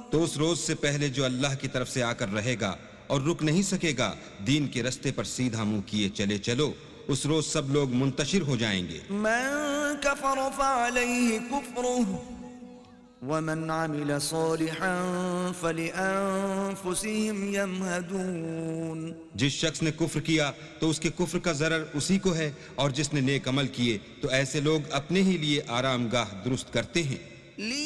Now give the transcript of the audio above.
तो उस रोज से पहले जो अल्लाह की तरफ से आकर रहेगा और रुक नहीं सकेगा, दीन के रस्ते पर सीधा मुंह किए चले चलो, उस रोज सब लोग मुंतशिर हो जाएंगे। मन कफर फअलैहि कुफ्रुहु वमन अमिल सालिहन फलिअन्फुसिहिम यमहदून। जिस शख्स ने कुफ्र किया तो उसके कुफ्र का ज़रर उसी को है, और जिसने नेक अमल किए तो ऐसे लोग अपने ही लिए आरामगाह दुरुस्त करते हैं।